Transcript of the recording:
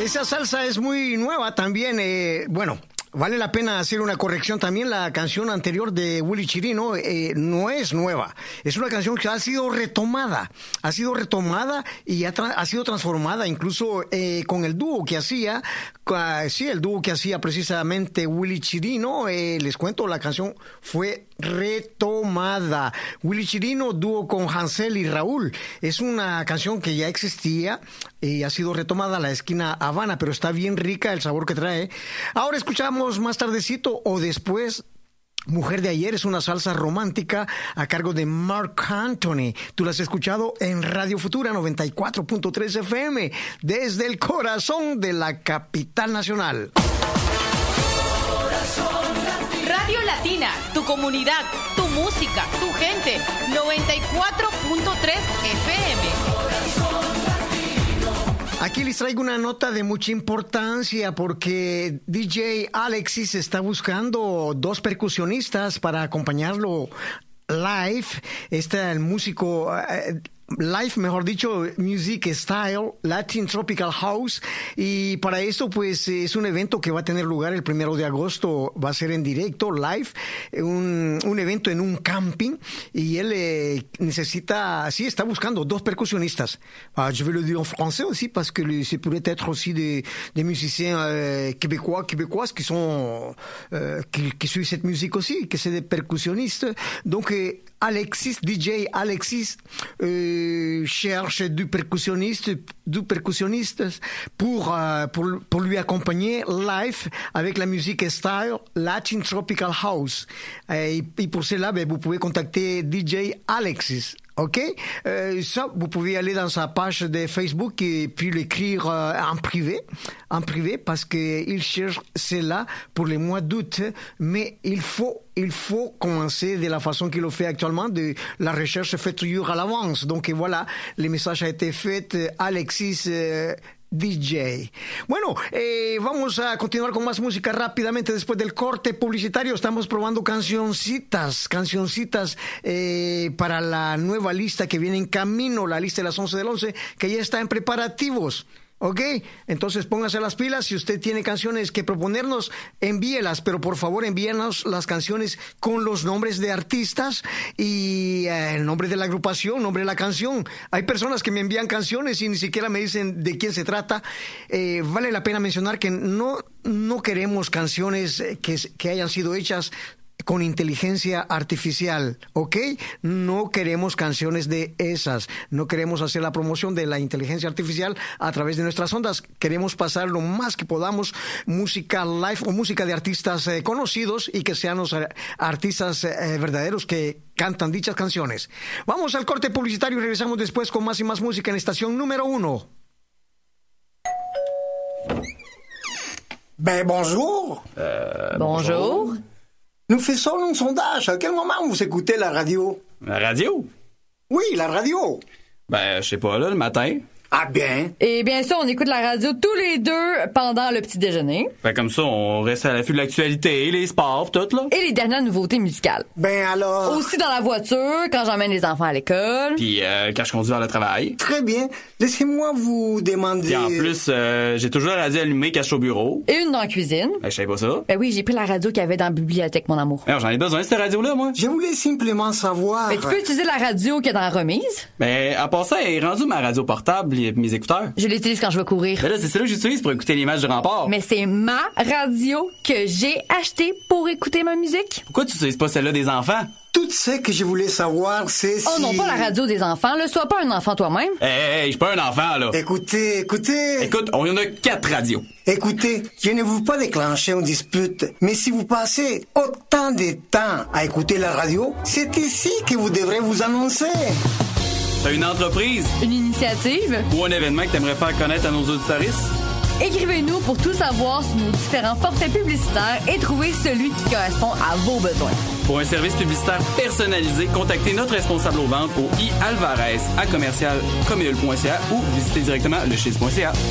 Esa salsa es muy nueva también. Bueno, vale la pena hacer una corrección también. La canción anterior de Willy Chirino no es nueva. Es una canción que ha sido retomada. Ha sido retomada y ha sido transformada incluso con el dúo que hacía. Sí, el dúo que hacía precisamente Willy Chirino. Les cuento, la canción fue retomada. Willy Chirino, dúo con Hansel y Raúl. Es una canción que ya existía y ha sido retomada, La Esquina Habana, pero está bien rica el sabor que trae. Ahora escuchamos más tardecito o después Mujer de Ayer, es una salsa romántica a cargo de Marc Anthony. Tú la has escuchado en Radio Futura 94.3 FM desde el corazón de la capital nacional. Radio Latina, tu comunidad, tu música, tu gente. 94.3 FM. Aquí les traigo una nota de mucha importancia porque DJ Alexis está buscando 2 percusionistas para acompañarlo live. El músico live, mejor dicho, Music Style, Latin Tropical House, y para eso pues es un evento que va a tener lugar el 1 de agosto, va a ser en directo, live, un evento en un camping, y él necesita, sí, está buscando 2 percusionistas. Je vais le dire en français aussi parce que c'est peut être aussi des musiciens québécoises qui sont qui suivent cette musique aussi, que c'est des percussionnistes. Donc Alexis, DJ Alexis cherche du percussionniste pour lui accompagner live avec la musique style Latin Tropical House. Et pour cela, vous pouvez contacter DJ Alexis. OK? Ça, vous pouvez aller dans sa page de Facebook et puis l'écrire en privé, parce qu'il cherche cela pour le mois d'août. Mais il faut commencer de la façon qu'il le fait actuellement, de la recherche faite toujours à l'avance. Donc voilà, le message a été fait, Alexis DJ. Bueno, vamos a continuar con más música rápidamente después del corte publicitario. Estamos probando cancioncitas para la nueva lista que viene en camino, la lista de las 11 del 11, que ya está en preparativos. ¿Ok? Entonces póngase las pilas. Si usted tiene canciones que proponernos, envíelas, pero por favor envíenos las canciones con los nombres de artistas y el nombre de la agrupación, nombre de la canción. Hay personas que me envían canciones y ni siquiera me dicen de quién se trata. Vale la pena mencionar que no queremos canciones que hayan sido hechas con inteligencia artificial, ¿ok? No queremos canciones de esas. No queremos hacer la promoción de la inteligencia artificial a través de nuestras ondas. Queremos pasar lo más que podamos música live o música de artistas conocidos y que sean los artistas verdaderos que cantan dichas canciones. Vamos al corte publicitario y regresamos después con más y más música en estación número 1. Ben, bonjour. Bonjour. Nous faisons un sondage. À quel moment vous écoutez la radio? La radio? Oui, la radio. Ben, je sais pas, là, le matin. Ah bien. Et bien sûr, on écoute la radio tous les 2 pendant le petit déjeuner. Fait comme ça, on reste à l'affût de l'actualité, les sports, tout, là. Et les dernières nouveautés musicales. Ben alors... Aussi dans la voiture, quand j'emmène les enfants à l'école. Puis quand je conduis vers le travail. Très bien. Laissez-moi vous demander... Puis en plus, j'ai toujours la radio allumée quand je suis au bureau. Et une dans la cuisine. Ben, je savais pas ça. Ben oui, j'ai pris la radio qu'il y avait dans la bibliothèque, mon amour. Alors, j'en ai besoin de cette radio-là, moi. Je voulais simplement savoir... Ben tu peux utiliser la radio qu'il y a dans la remise. Ben, à part ça, elle est rendue ma radio portable et mes écouteurs. Je l'utilise quand je vais courir. Ben là, c'est celle-là que j'utilise pour écouter les matchs de rempart. Mais c'est ma radio que j'ai achetée pour écouter ma musique. Pourquoi tu utilises pas celle-là des enfants? Tout ce que je voulais savoir, c'est si... Oh non, pas la radio des enfants, là. Sois pas un enfant toi-même. Hey, je suis pas un enfant, là. Écoutez... Écoute, on y en a 4 radios. Écoutez, je ne veux pas déclencher une dispute, mais si vous passez autant de temps à écouter la radio, c'est ici que vous devrez vous annoncer. T'as une entreprise? Une initiative? Ou un événement que t'aimerais faire connaître à nos auditoristes? Écrivez-nous pour tout savoir sur nos différents forfaits publicitaires et trouver celui qui correspond à vos besoins. Pour un service publicitaire personnalisé, contactez notre responsable aux ventes au ialvarez@commercial.commeul.ca ou visitez directement lechiz.ca.